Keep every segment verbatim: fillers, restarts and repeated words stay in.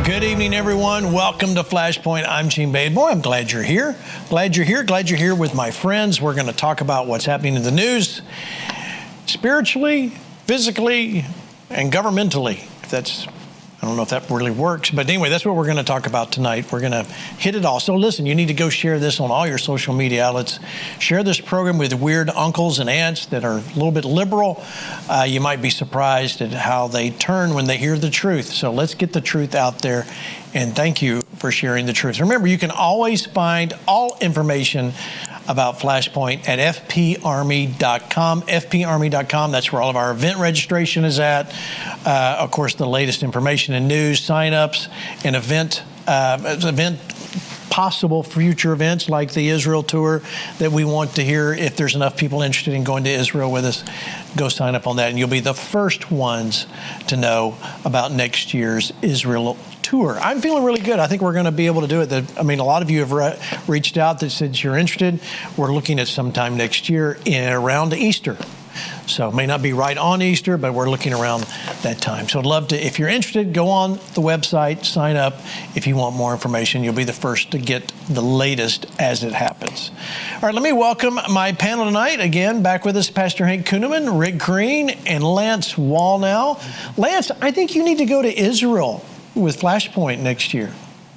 Good evening, everyone. Welcome to Flashpoint. I'm Gene Bade. Boy, I'm glad you're here. Glad you're here. Glad you're here with my friends. We're going to talk about what's happening in the news, spiritually, physically, and governmentally. If that's, I don't know if that really works, but anyway, that's what we're going to talk about tonight. We're going to hit it all. So listen, you need to go share this on all your social media outlets. Share this program with weird uncles and aunts that are a little bit liberal. Uh, you might be surprised at how they turn when they hear the truth. So let's get the truth out there. And thank you for sharing the truth. Remember, you can always find all information about Flashpoint at f p army dot com. f p army dot com, that's where all of our event registration is at. Uh, of course, the latest information and news, sign-ups, and event, uh, event possible future events like the Israel tour that we want to hear. If there's enough people interested in going to Israel with us, go sign up on that, and you'll be the first ones to know about next year's Israel tour. I'm feeling really good. I think we're going to be able to do it. The, I mean, a lot of you have re- reached out that said you're interested. We're looking at sometime next year in around Easter. So it may not be right on Easter, but we're looking around that time. So I'd love to, if you're interested, go on the website, sign up. If you want more information, you'll be the first to get the latest as it happens. All right, let me welcome my panel tonight. Again, back with us, Pastor Hank Kunneman, Rick Green, and Lance Wallnau. Lance, I think you need to go to Israel with Flashpoint next year.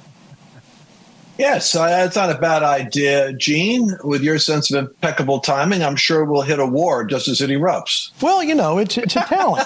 Yes, uh, that's not a bad idea, Gene. With your sense of impeccable timing, I'm sure we'll hit a war just as it erupts. Well, you know, it's it's a talent.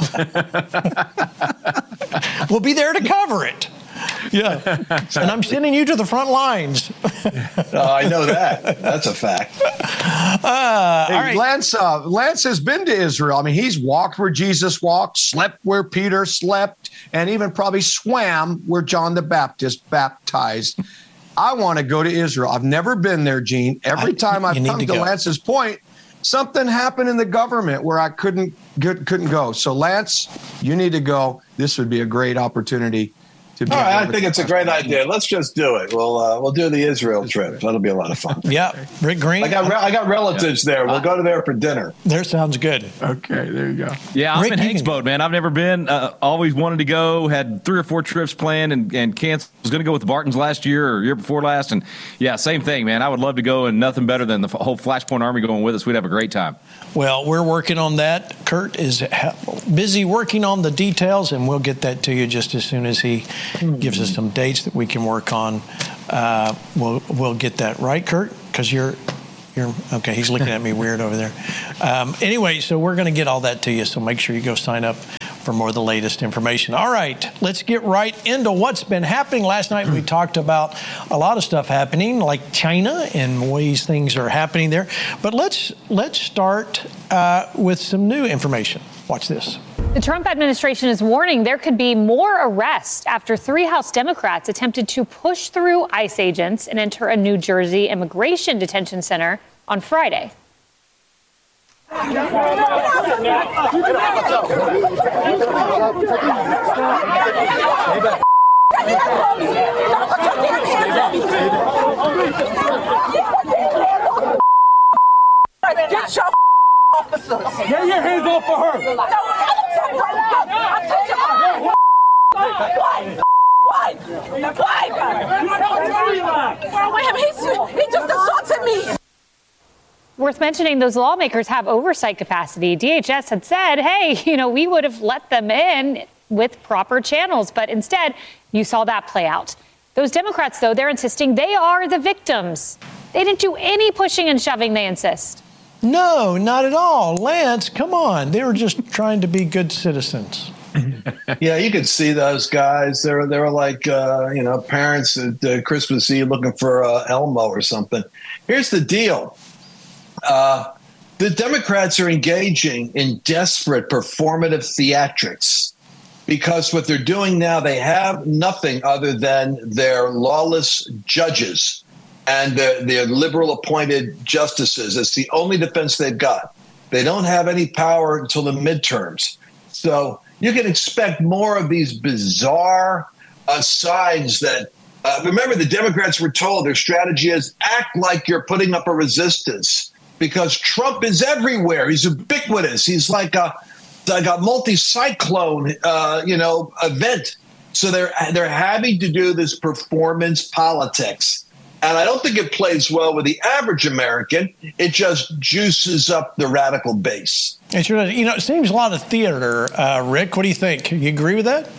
We'll be there to cover it. Yeah, exactly. And I'm sending you to the front lines. uh, I know that. That's a fact. Uh, hey, all right. Lance, uh, Lance has been to Israel. I mean, he's walked where Jesus walked, slept where Peter slept, and even probably swam where John the Baptist baptized. I want to go to Israel. I've never been there, Gene. Every I, time I've come to, to Lance's point, something happened in the government where I couldn't get, couldn't go. So, Lance, you need to go. This would be a great opportunity. All right, I think it's a great idea. Let's just do it. We'll uh, we'll do the Israel trip. That'll be a lot of fun. Yeah, Rick Green. I got re- I got relatives yeah. there. We'll go to there for dinner. There sounds good. Okay, there you go. Yeah, I'm Rick, in Hank's boat, man. I've never been. Uh, always wanted to go. Had three or four trips planned and and canceled. Was going to go with the Bartons last year or year before last, and yeah, same thing, man. I would love to go, and nothing better than the whole Flashpoint Army going with us. We'd have a great time. Well, we're working on that. Kurt is busy working on the details, and we'll get that to you just as soon as he gives us some dates that we can work on. Uh, we'll we'll get that right, Kurt, because you're you're okay. He's looking at me weird over there. Um, anyway, so we're going to get all that to you. So make sure you go sign up for more of the latest information. All right, let's get right into what's been happening. Last night we talked about a lot of stuff happening, like China and ways things are happening there. But let's let's start uh, with some new information. Watch this. The Trump administration is warning there could be more arrests after three House Democrats attempted to push through ICE agents and enter a New Jersey immigration detention center on Friday. Get your officers. Get your hands off for her. No, Why? Why? Why? He just assaulted me. Worth mentioning, those lawmakers have oversight capacity. D H S had said, hey, you know, we would have let them in with proper channels, but instead you saw that play out. Those Democrats, though, they're insisting they are the victims. They didn't do any pushing and shoving, they insist. No, not at all. Lance, come on. They were just trying to be good citizens. Yeah, you could see those guys. They were, they were like, uh, you know, parents at uh, Christmas Eve looking for uh, Elmo or something. Here's the deal. Uh, the Democrats are engaging in desperate performative theatrics because what they're doing now, they have nothing other than their lawless judges and their, their liberal appointed justices. It's the only defense they've got. They don't have any power until the midterms. So you can expect more of these bizarre uh, signs that, uh, remember, the Democrats were told their strategy is act like you're putting up a resistance because Trump is everywhere. He's ubiquitous. He's like a, like a multi-cyclone, uh, you know, event. So they're they're having to do this performance politics. And I don't think it plays well with the average American. It just juices up the radical base. It sure does. You know, it seems a lot of theater. Uh, Rick, what do you think? You agree with that?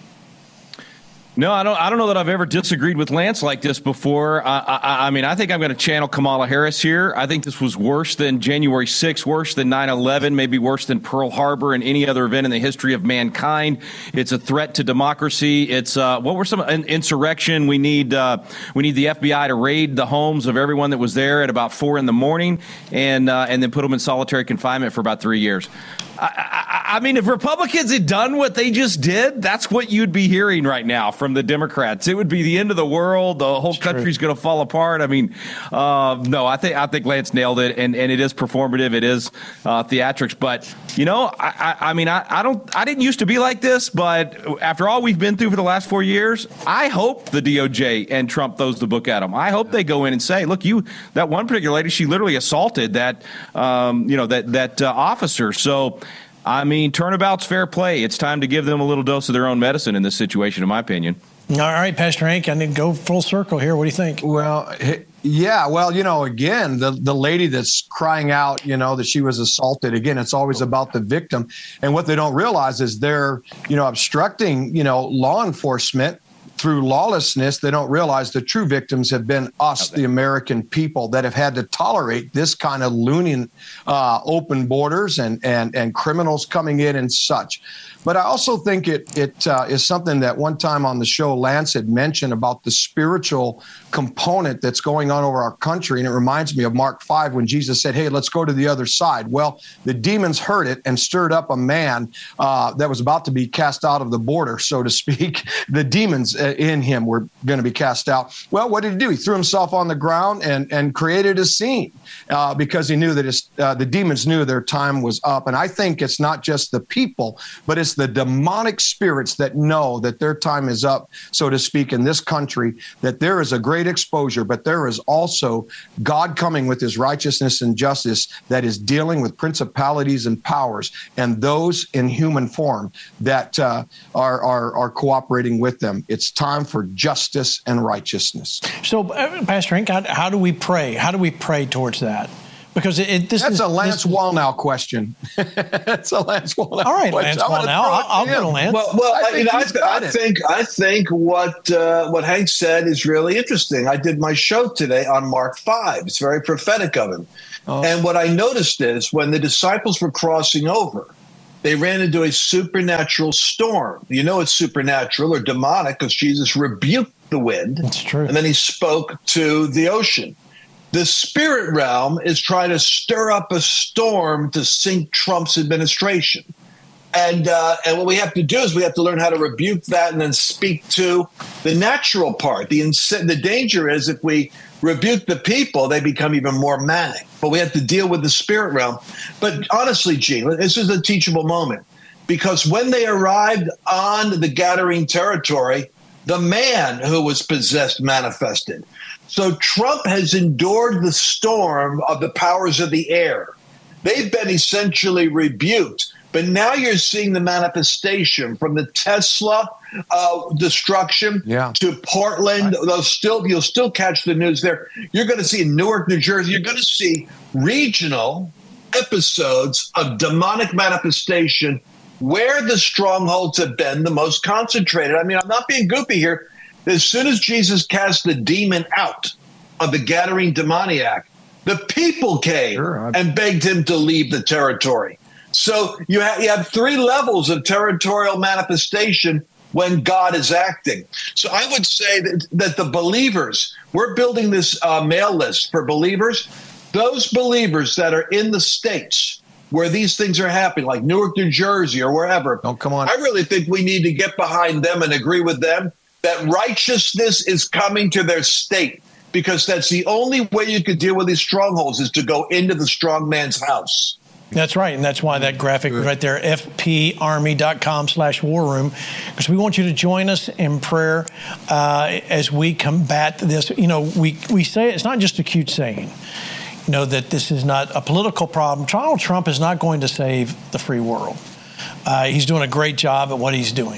No, I don't. I don't know that I've ever disagreed with Lance like this before. I, I, I mean, I think I'm going to channel Kamala Harris here. I think this was worse than January sixth, worse than nine eleven, maybe worse than Pearl Harbor and any other event in the history of mankind. It's a threat to democracy. It's uh, what were some in, insurrection? We need uh, we need the F B I to raid the homes of everyone that was there at about four in the morning, and uh, and then put them in solitary confinement for about three years. I, I, I mean, if Republicans had done what they just did, that's what you'd be hearing right now from the Democrats. It would be the end of the world. The whole country's going to fall apart. I mean, uh, no, I think I think Lance nailed it, and, and it is performative. It is uh, theatrics. But you know, I, I, I mean, I, I don't. I didn't used to be like this, but after all we've been through for the last four years, I hope the D O J and Trump throws the book at them. I hope they go in and say, "Look, you that one particular lady, she literally assaulted that, um, you know, that that uh, officer." So. I mean, turnabout's fair play. It's time to give them a little dose of their own medicine in this situation, in my opinion. All right, Pastor Hank, I need to go full circle here. What do you think? Well, yeah, well, you know, again, the, the lady that's crying out, you know, that she was assaulted, again, it's always about the victim. And what they don't realize is they're, you know, obstructing, you know, law enforcement through lawlessness. They don't realize the true victims have been us, the American people, that have had to tolerate this kind of loony uh, open borders and, and, and criminals coming in and such. But I also think it it uh, is something that one time on the show, Lance had mentioned about the spiritual component that's going on over our country. And it reminds me of Mark five when Jesus said, hey, let's go to the other side. Well, the demons heard it and stirred up a man uh, that was about to be cast out of the border, so to speak. The demons in him were going to be cast out. Well, what did he do? He threw himself on the ground and, and created a scene uh, because he knew that his, uh, the demons knew their time was up. And I think it's not just the people, but it's the demonic spirits that know that their time is up, so to speak, in this country, that there is a great exposure, but there is also God coming with his righteousness and justice that is dealing with principalities and powers and those in human form that uh, are, are, are cooperating with them. It's time for justice and righteousness. So, uh, Pastor Hank, how, how do we pray? How do we pray towards that? Because it, it, this That's is a Lance this, Wallnau question. That's a Lance Wallnau. All right, question. Lance Wallnau. I'll, I'll go to Lance. Well, well, I I, think, you know, I, th- I think I think what uh, what Hank said is really interesting. I did my show today on Mark five. It's very prophetic of him. Oh. And what I noticed is when the disciples were crossing over, they ran into a supernatural storm. You know it's supernatural or demonic because Jesus rebuked the wind. That's true. And then he spoke to the ocean. The spirit realm is trying to stir up a storm to sink Trump's administration. And uh, and what we have to do is we have to learn how to rebuke that and then speak to the natural part. The ins- the danger is if we rebuke the people, they become even more manic. But we have to deal with the spirit realm. But honestly, Gene, this is a teachable moment. Because when they arrived on the Gadarene territory, the man who was possessed manifested. So Trump has endured the storm of the powers of the air. They've been essentially rebuked. But now you're seeing the manifestation from the Tesla uh, destruction yeah. to Portland. They'll still, you'll still catch the news there. You're going to see in Newark, New Jersey, you're going to see regional episodes of demonic manifestation where the strongholds have been the most concentrated. I mean, I'm not being goofy here. As soon as Jesus cast the demon out of the Gadarene demoniac, the people came sure, and begged him to leave the territory. So you have, you have three levels of territorial manifestation when God is acting. So I would say that, that the believers, we're building this uh, mail list for believers. Those believers that are in the states where these things are happening, like Newark, New Jersey, or wherever. Oh, come on. I really think we need to get behind them and agree with them that righteousness is coming to their state, because that's the only way you could deal with these strongholds is to go into the strong man's house. That's right. And that's why that graphic was right there, f p army dot com slash war room, because we want you to join us in prayer uh, as we combat this. You know, we, we say it's not just a cute saying, you know, that this is not a political problem. Donald Trump is not going to save the free world. Uh, he's doing a great job at what he's doing.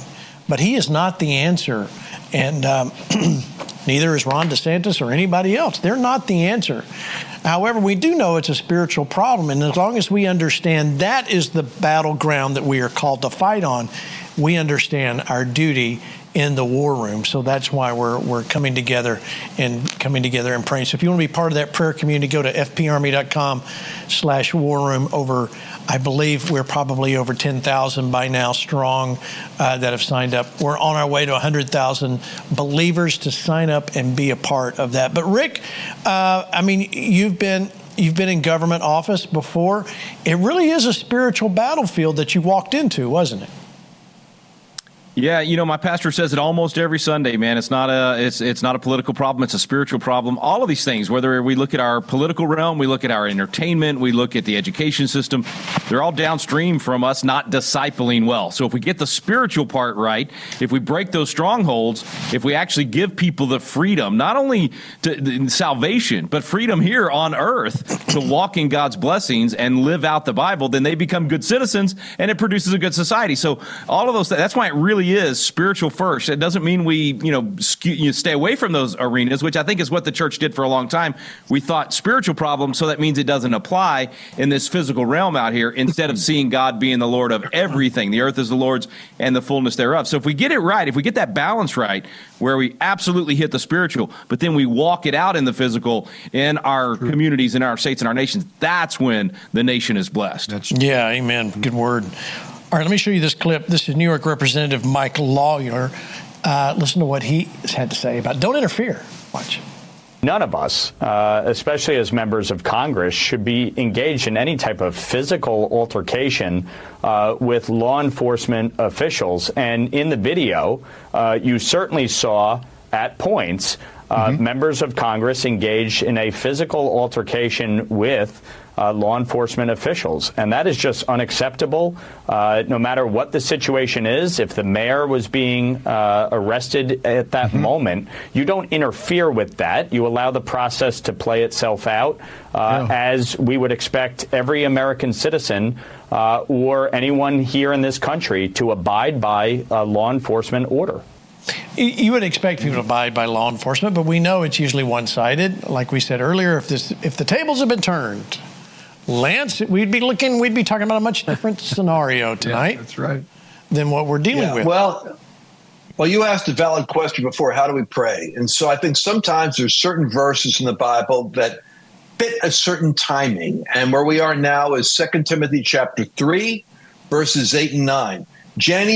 but he is not the answer. And um, neither is Ron DeSantis or anybody else. They're not the answer. However, we do know it's a spiritual problem, and as long as we understand that is the battleground that we are called to fight on, we understand our duty in the war room. So that's why we're we're coming together and coming together and praying. So if you want to be part of that prayer community, go to f p army dot com slash war room. Over, I believe we're probably over ten thousand by now strong uh, that have signed up. We're on our way to one hundred thousand believers to sign up and be a part of that. But Rick, uh, I mean, you've been you've been in government office before. It really is a spiritual battlefield that you walked into, wasn't it? Yeah, you know, my pastor says it almost every Sunday, man. It's not a it's it's not a political problem. It's a spiritual problem. All of these things, whether we look at our political realm, we look at our entertainment, we look at the education system, they're all downstream from us not discipling well. So if we get the spiritual part right, if we break those strongholds, if we actually give people the freedom, not only to, to salvation, but freedom here on earth to walk in God's blessings and live out the Bible, then they become good citizens and it produces a good society. So all of those, that's why it really is spiritual first. It doesn't mean we, you know, skew, you stay away from those arenas, which I think is what the church did for a long time. We thought spiritual problems, so that means it doesn't apply in this physical realm out here, instead of seeing God being the Lord of everything. The earth is the Lord's and the fullness thereof. So if we get it right, if we get that balance right, where we absolutely hit the spiritual, but then we walk it out in the physical in our True. communities, in our states, and our nations, that's when the nation is blessed. That's yeah, amen. Good word. All right, let me show you this clip. This is New York Representative Mike Lawyer. Uh, listen to what he has had to say about don't interfere. Watch. None of us, uh, especially as members of Congress, should be engaged in any type of physical altercation uh, with law enforcement officials. And in the video, uh, you certainly saw at points uh, mm-hmm. members of Congress engaged in a physical altercation with Uh, law enforcement officials. And that is just unacceptable, uh, no matter what the situation is. If the mayor was being uh, arrested at that mm-hmm. moment, you don't interfere with that. You allow the process to play itself out uh, yeah. as we would expect every American citizen uh, or anyone here in this country to abide by a law enforcement order. You would expect people to abide by law enforcement, but we know it's usually one-sided. Like we said earlier, if this, if the tables have been turned, Lance, we'd be looking, we'd be talking about a much different scenario tonight. Yeah, that's right. Than what we're dealing yeah, with. Well, well, you asked a valid question before. How do we pray? And so I think sometimes there's certain verses in the Bible that fit a certain timing. And where we are now is Second Timothy chapter three, verses eight and nine. Jenny